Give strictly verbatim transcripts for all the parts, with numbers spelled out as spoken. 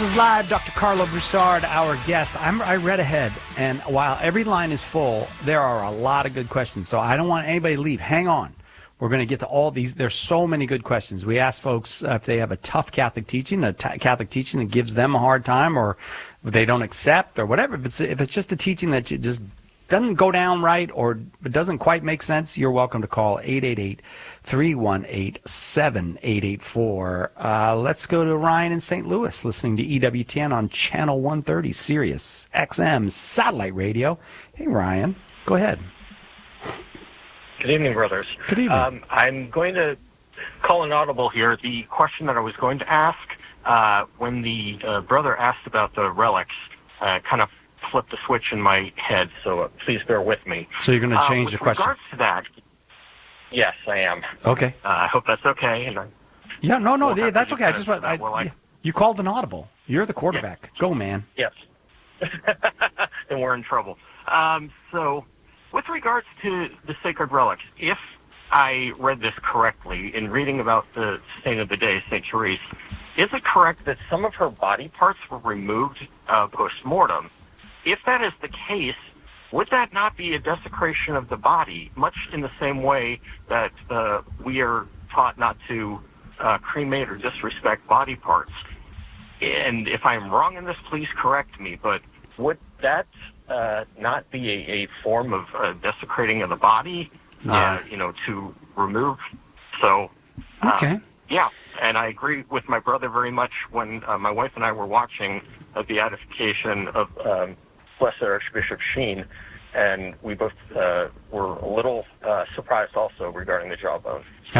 is Live. Doctor Carlo Broussard, our guest. I'm, I read ahead, and while every line is full, there are a lot of good questions. So I don't want anybody to leave. Hang on. We're going to get to all these. There's so many good questions. We asked folks uh, if they have a tough Catholic teaching, a t- Catholic teaching that gives them a hard time, or they don't accept, or whatever. If it's, if it's just a teaching that you just doesn't go down right, or it doesn't quite make sense, you're welcome to call eight eight eight, three one eight, seven eight eight four. Uh, let's go to Ryan in Saint Louis, listening to E W T N on Channel one thirty, Sirius X M Satellite Radio. Hey, Ryan, go ahead. Good evening, brothers. Good evening. Um, I'm going to call an audible here. The question that I was going to ask, uh, when the uh, brother asked about the relics, uh, kind of flipped a switch in my head, so uh, please bear with me. So you're going to change uh, the question? With regards to that, yes, I am. Okay. Uh, I hope that's okay. And I yeah, no, no, we'll that's okay. I just want, I, I, yeah, you called an audible. You're the quarterback. Yes. Go, man. Yes. Then we're in trouble. Um, so, with regards to the sacred relics, if I read this correctly in reading about the saint of the day, Saint Therese, is it correct that some of her body parts were removed uh, post-mortem? If that is the case, would that not be a desecration of the body, much in the same way that uh, we are taught not to uh, cremate or disrespect body parts? And if I'm wrong in this, please correct me, but would that uh, not be a, a form of uh, desecrating of the body, yeah. uh, you know, to remove? So, uh, okay. Yeah, and I agree with my brother very much when uh, my wife and I were watching uh, the beatification of um, Blessed Archbishop Sheen, and we both uh, were a little uh, surprised also regarding the jawbone. So,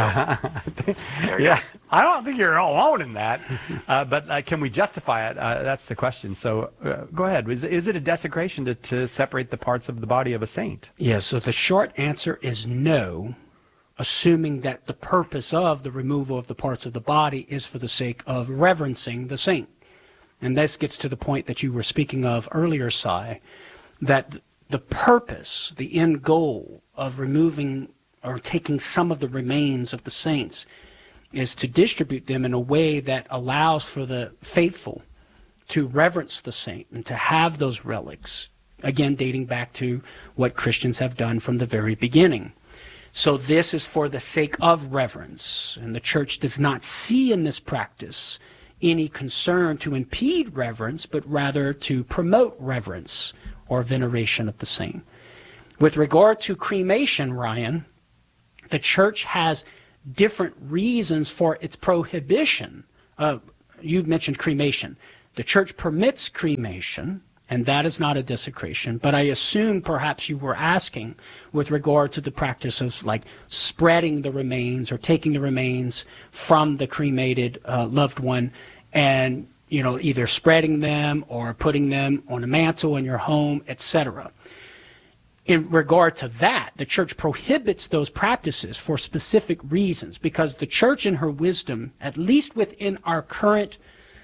yeah, I don't think you're alone in that, uh, but uh, can we justify it? Uh, that's the question. So uh, go ahead. Is, is it a desecration to, to separate the parts of the body of a saint? Yeah, so the short answer is no, assuming that the purpose of the removal of the parts of the body is for the sake of reverencing the saint. And this gets to the point that you were speaking of earlier, Si, that the purpose, the end goal of removing or taking some of the remains of the saints is to distribute them in a way that allows for the faithful to reverence the saint and to have those relics, again dating back to what Christians have done from the very beginning. So this is for the sake of reverence, and the church does not see in this practice any concern to impede reverence, but rather to promote reverence or veneration of the saint. With regard to cremation, Ryan, the church has different reasons for its prohibition. Uh, you mentioned cremation. The church permits cremation, and that is not a desecration, but I assume perhaps you were asking with regard to the practice of like spreading the remains or taking the remains from the cremated uh, loved one and, you know, either spreading them or putting them on a mantle in your home, et cetera. In regard to that, the church prohibits those practices for specific reasons because the church in her wisdom, at least within our current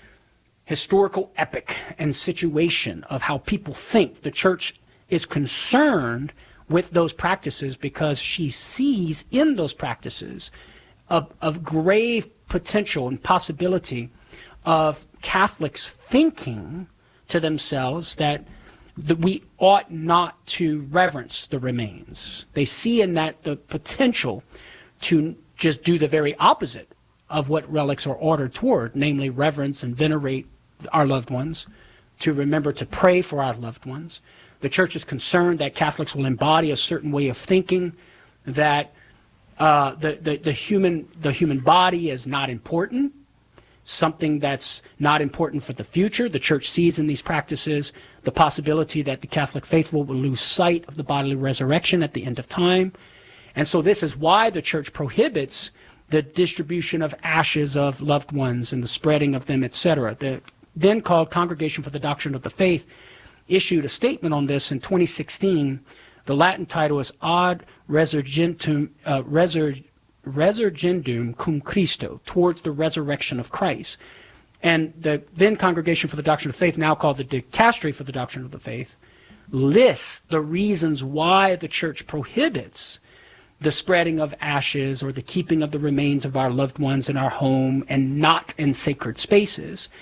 historical epoch and situation of how people think, the church is concerned with those practices because she sees in those practices of, of grave potential and possibility of Catholics thinking to themselves that, that we ought not to reverence the remains. They see in that the potential to just do the very opposite of what relics are ordered toward, namely reverence and venerate our loved ones, to remember to pray for our loved ones. The church is concerned that Catholics will embody a certain way of thinking, that uh, the, the, the, human, the human body is not important, something that's not important for the future. The church sees in these practices the possibility that the Catholic faithful will lose sight of the bodily resurrection at the end of time. And so this is why the church prohibits the distribution of ashes of loved ones and the spreading of them, et cetera. The then called Congregation for the Doctrine of the Faith issued a statement on this in twenty sixteen. The Latin title is Ad Resurgentum, uh, Resur, Resurgendum cum Christo, towards the resurrection of Christ. And the then Congregation for the Doctrine of the Faith, now called the Dicastery for the Doctrine of the Faith, lists the reasons why the church prohibits the spreading of ashes or the keeping of the remains of our loved ones in our home and not in sacred spaces.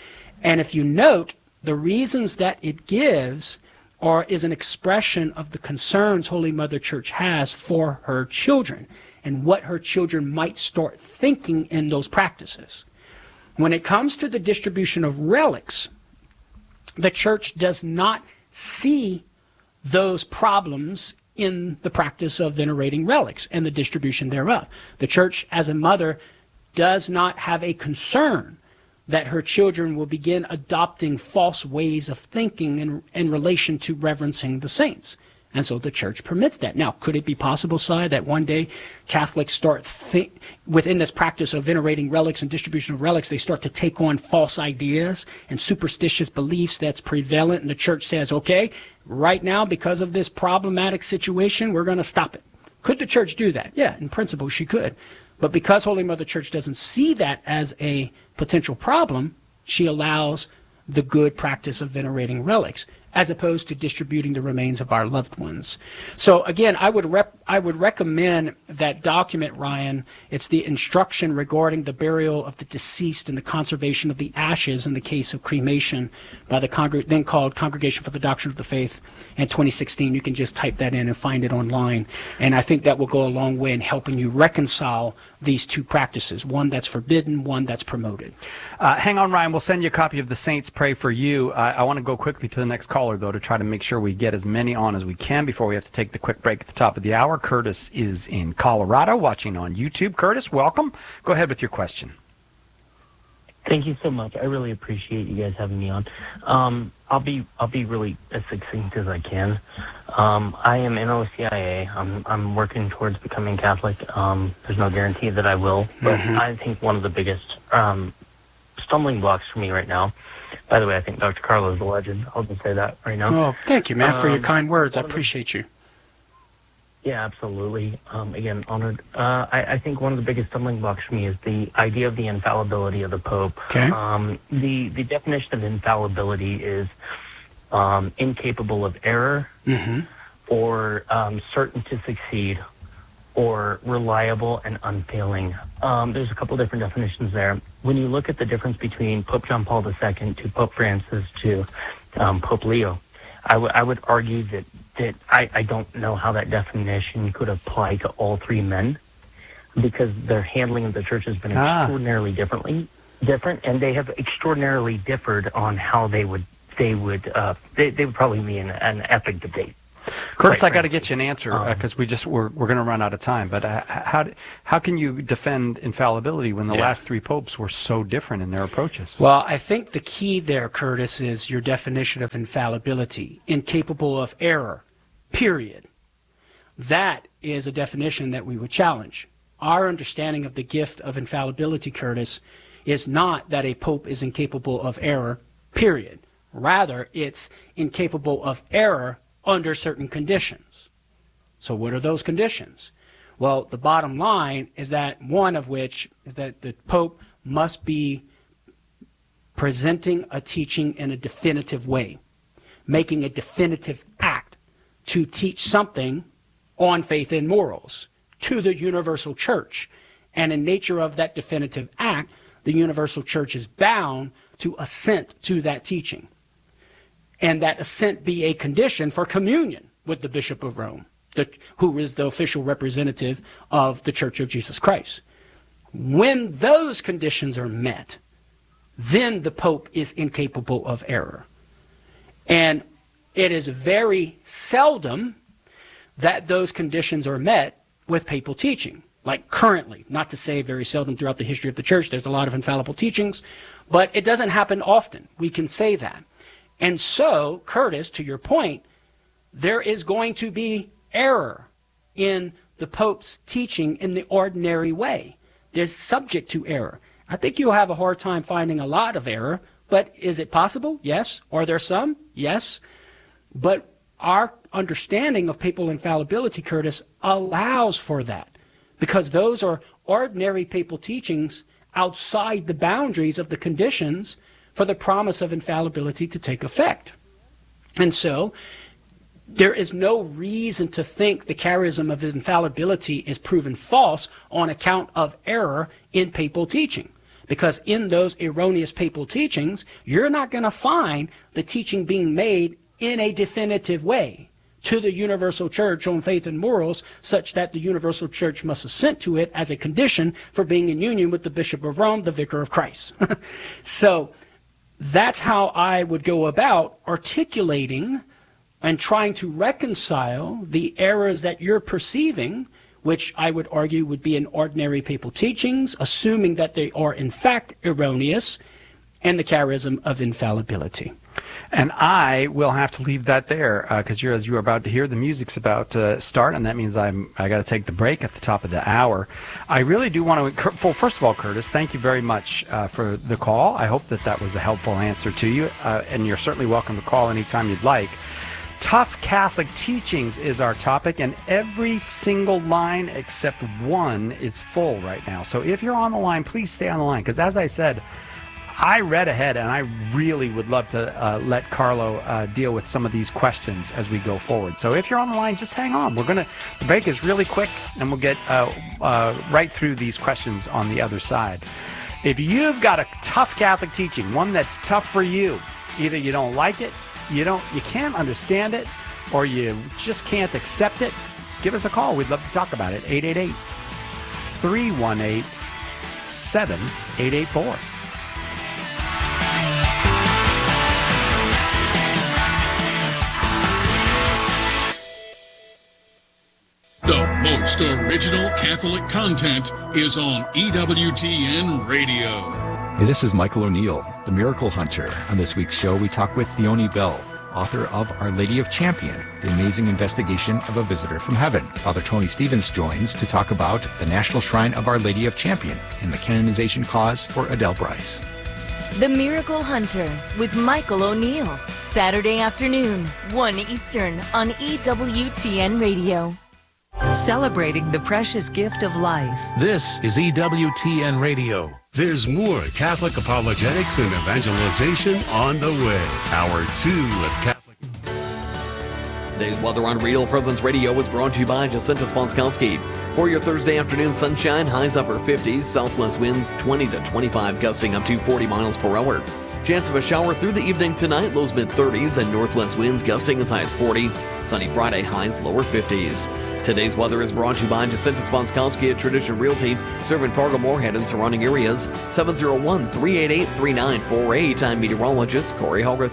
And if you note, the reasons that it gives are is an expression of the concerns Holy Mother Church has for her children and what her children might start thinking in those practices. When it comes to the distribution of relics, the Church does not see those problems in the practice of venerating relics and the distribution thereof. The Church, as a mother, does not have a concern that her children will begin adopting false ways of thinking in, in relation to reverencing the saints. And so the Church permits that. Now, could it be possible, Si, that one day Catholics start, think, within this practice of venerating relics and distribution of relics, they start to take on false ideas and superstitious beliefs that's prevalent, and the Church says, okay, right now, because of this problematic situation, we're going to stop it. Could the Church do that? Yeah, in principle, she could. But because Holy Mother Church doesn't see that as a potential problem, she allows the good practice of venerating relics, as opposed to distributing the remains of our loved ones. So again, I would rep, I would recommend that document, Ryan. It's the instruction regarding the burial of the deceased and the conservation of the ashes in the case of cremation by the congreg- then called Congregation for the Doctrine of the Faith in twenty sixteen. You can just type that in and find it online. And I think that will go a long way in helping you reconcile these two practices, one that's forbidden, one that's promoted. Uh, hang on, Ryan. We'll send you a copy of The Saints Pray for You. Uh, I want to go quickly to the next caller, though, to try to make sure we get as many on as we can before we have to take the quick break at the top of the hour. Curtis is in Colorado watching on YouTube. Curtis, welcome. Go ahead with your question. Thank you so much. I really appreciate you guys having me on. Um, I'll be I'll be really as succinct as I can. Um, I am in O C I A. I'm I'm working towards becoming Catholic. Um, there's no guarantee that I will, but mm-hmm. I think one of the biggest um, stumbling blocks for me right now. By the way, I think Doctor Carlo is a legend. I'll just say that right now. Oh, thank you, man, for um, your kind words. I appreciate the, you. Yeah, absolutely. Um, again, honored. Uh, I, I think one of the biggest stumbling blocks for me is the idea of the infallibility of the Pope. Okay. Um, the, the definition of infallibility is um, incapable of error, mm-hmm. or um, certain to succeed, or reliable and unfailing. Um, there's a couple different definitions there. When you look at the difference between Pope John Paul the Second to Pope Francis to um, Pope Leo, I, w- I would argue that, that I, I don't know how that definition could apply to all three men, because their handling of the church has been ah. extraordinarily differently different, and they have extraordinarily differed on how they would they would uh, they, they would probably be in an epic debate. Curtis, I got to get you an answer because um, uh, we just we're we're going to run out of time. But uh, how how can you defend infallibility when the yeah. last three popes were so different in their approaches? Well, I think the key there, Curtis, is your definition of infallibility: incapable of error. Period. That is a definition that we would challenge. Our understanding of the gift of infallibility, Curtis, is not that a pope is incapable of error. Period. Rather, it's incapable of error under certain conditions. So what are those conditions? Well, the bottom line is that one of which is that the Pope must be presenting a teaching in a definitive way, making a definitive act to teach something on faith and morals to the universal church. And in nature of that definitive act, the universal church is bound to assent to that teaching. And that assent be a condition for communion with the Bishop of Rome, the, who is the official representative of the Church of Jesus Christ. When those conditions are met, then the Pope is incapable of error. And it is very seldom that those conditions are met with papal teaching. Like currently, not to say very seldom throughout the history of the Church, there's a lot of infallible teachings, but it doesn't happen often. We can say that. And so, Curtis, to your point, there is going to be error in the Pope's teaching in the ordinary way. There's subject to error. I think you'll have a hard time finding a lot of error, but is it possible? Yes. Are there some? Yes. But our understanding of papal infallibility, Curtis, allows for that, because those are ordinary papal teachings outside the boundaries of the conditions for the promise of infallibility to take effect. And so there is no reason to think the charism of infallibility is proven false on account of error in papal teaching. Because in those erroneous papal teachings, you're not going to find the teaching being made in a definitive way to the universal church on faith and morals, such that the universal church must assent to it as a condition for being in union with the Bishop of Rome, the Vicar of Christ. So that's how I would go about articulating and trying to reconcile the errors that you're perceiving, which I would argue would be in ordinary papal teachings, assuming that they are in fact erroneous, and the charism of infallibility. And I will have to leave that there because uh, you're as you're about to hear, the music's about to start, and that means I'm I got to take the break at the top of the hour. I really do want to. Well, first of all, Curtis, thank you very much uh, for the call. I hope that that was a helpful answer to you, uh, and you're certainly welcome to call anytime you'd like. Tough Catholic teachings is our topic, and every single line except one is full right now. So if you're on the line, please stay on the line because, as I said, I read ahead, and I really would love to uh, let Carlo uh, deal with some of these questions as we go forward. So if you're on the line, just hang on. We're gonna the break is really quick, and we'll get uh, uh, right through these questions on the other side. If you've got a tough Catholic teaching, one that's tough for you, either you don't like it, you don't, you can't understand it, or you just can't accept it, give us a call. We'd love to talk about it. eight eight eight, three one eight, seven eight eight four. The most original Catholic content is on E W T N Radio. Hey, this is Michael O'Neill, the Miracle Hunter. On this week's show, we talk with Theoni Bell, author of Our Lady of Champion, the amazing investigation of a visitor from heaven. Father Tony Stevens joins to talk about the National Shrine of Our Lady of Champion and the canonization cause for Adele Bryce. The Miracle Hunter with Michael O'Neill, Saturday afternoon, one Eastern on E W T N Radio. Celebrating the precious gift of life. This is E W T N Radio. There's more Catholic apologetics and evangelization on the way. Hour two of Catholic. Today's weather on Real Presence Radio was brought to you by Jacinta Sponskowski. For your Thursday afternoon sunshine, highs upper fifties, southwest winds twenty to twenty-five, gusting up to forty miles per hour. Chance of a shower through the evening tonight, lows mid thirties, and northwest winds gusting as high as forty. Sunny Friday, highs lower fifties. Today's weather is brought to you by Jacinta Sponskowski at Tradition Realty, serving Fargo, Moorhead, and surrounding areas. seven oh one, three eight eight, three nine four eight. I'm meteorologist Corey Hogarth.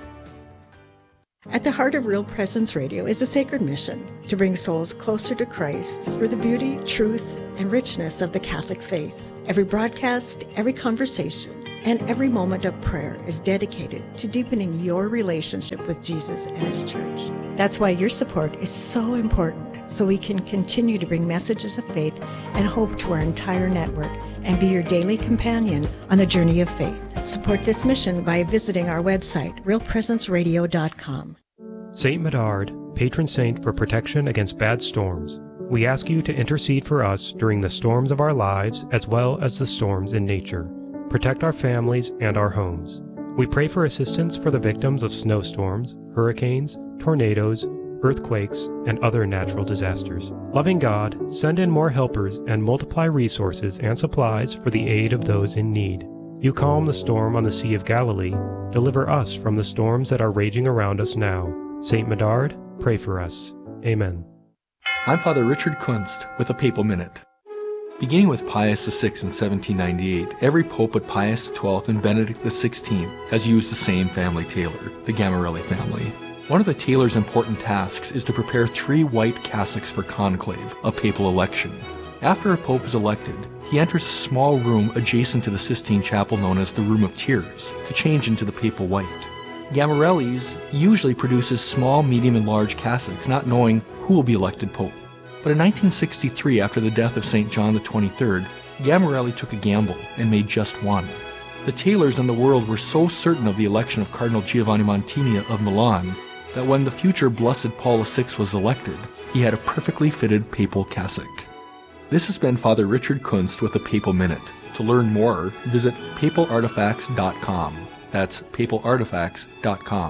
At the heart of Real Presence Radio is a sacred mission to bring souls closer to Christ through the beauty, truth, and richness of the Catholic faith. Every broadcast, every conversation, and every moment of prayer is dedicated to deepening your relationship with Jesus and His Church. That's why your support is so important, so we can continue to bring messages of faith and hope to our entire network and be your daily companion on the journey of faith. Support this mission by visiting our website, real presence radio dot com. Saint Medard, patron saint for protection against bad storms, we ask you to intercede for us during the storms of our lives as well as the storms in nature. Protect our families and our homes. We pray for assistance for the victims of snowstorms, hurricanes, tornadoes, earthquakes, and other natural disasters. Loving God, send in more helpers and multiply resources and supplies for the aid of those in need. You calm the storm on the Sea of Galilee. Deliver us from the storms that are raging around us now. Saint Medard, pray for us. Amen. I'm Father Richard Kunst with a Papal Minute. Beginning with Pius the Sixth in seventeen ninety-eight, every pope but Pius the Twelfth and Benedict the Sixteenth has used the same family tailor, the Gamarelli family. One of the tailor's important tasks is to prepare three white cassocks for conclave, a papal election. After a pope is elected, he enters a small room adjacent to the Sistine Chapel known as the Room of Tears to change into the papal white. Gamarelli's usually produces small, medium, and large cassocks, not knowing who will be elected pope. But in nineteen sixty-three, after the death of Saint John the twenty-third, Gamarelli took a gamble and made just one. The tailors in the world were so certain of the election of Cardinal Giovanni Montini of Milan that when the future Blessed Paul the Sixth was elected, he had a perfectly fitted papal cassock. This has been Father Richard Kunst with a Papal Minute. To learn more, visit papal artifacts dot com. That's papal artifacts dot com.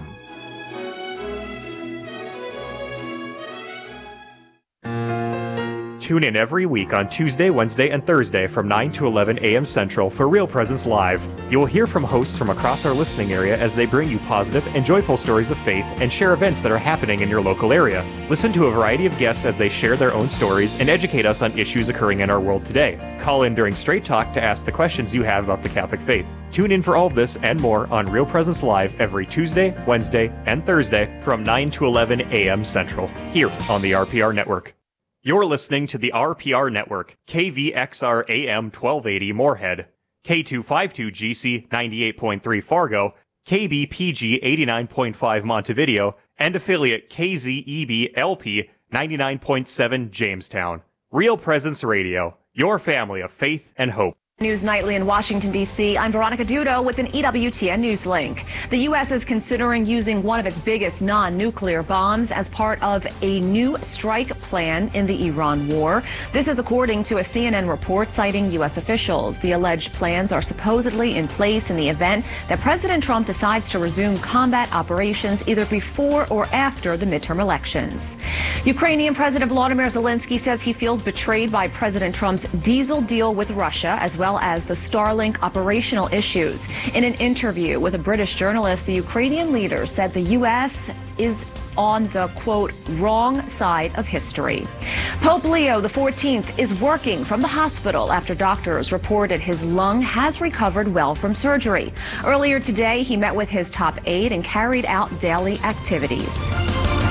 Tune in every week on Tuesday, Wednesday, and Thursday from nine to eleven a.m. Central for Real Presence Live. You will hear from hosts from across our listening area as they bring you positive and joyful stories of faith and share events that are happening in your local area. Listen to a variety of guests as they share their own stories and educate us on issues occurring in our world today. Call in during Straight Talk to ask the questions you have about the Catholic faith. Tune in for all of this and more on Real Presence Live every Tuesday, Wednesday, and Thursday from nine to eleven a.m. Central, here on the R P R Network. You're listening to the R P R Network, K V X R A M twelve eighty Moorhead, K two fifty-two G C ninety-eight point three Fargo, K B P G eighty-nine point five Montevideo, and affiliate K Z E B L P ninety-nine point seven Jamestown. Real Presence Radio, your family of faith and hope. News Nightly in Washington, D C I'm Veronica Dudo with an E W T N News link. The U S is considering using one of its biggest non-nuclear bombs as part of a new strike plan in the Iran war. This is according to a C N N report citing U S officials. The alleged plans are supposedly in place in the event that President Trump decides to resume combat operations either before or after the midterm elections. Ukrainian President Volodymyr Zelensky says he feels betrayed by President Trump's diesel deal with Russia, as well as the Starlink operational issues. In an interview with a British journalist, the Ukrainian leader said the U S is on the, quote, wrong side of history. Pope Leo the fourteenth is working from the hospital after doctors reported his lung has recovered well from surgery. Earlier today, he met with his top aide and carried out daily activities.